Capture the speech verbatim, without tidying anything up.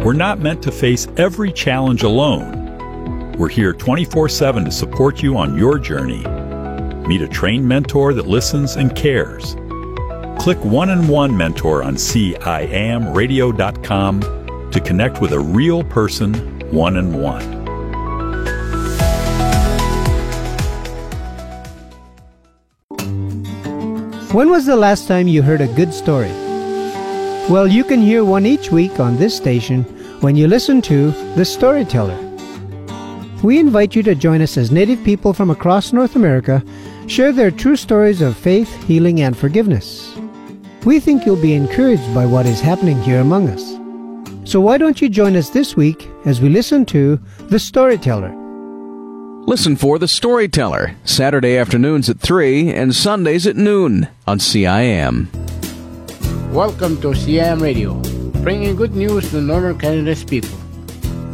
We're not meant to face every challenge alone. We're here twenty-four seven to support you on your journey. Meet a trained mentor that listens and cares. Click One-on-One Mentor on C I A M radio dot com to connect with a real person one-on-one. When was the last time you heard a good story? Well, you can hear one each week on this station when you listen to The Storyteller. We invite you to join us as Native people from across North America share their true stories of faith, healing, and forgiveness. We think you'll be encouraged by what is happening here among us. So why don't you join us this week as we listen to The Storyteller? Listen for The Storyteller, Saturday afternoons at three and Sundays at noon on C I A M. Welcome to C I A M Radio, bringing good news to Northern Canada's people.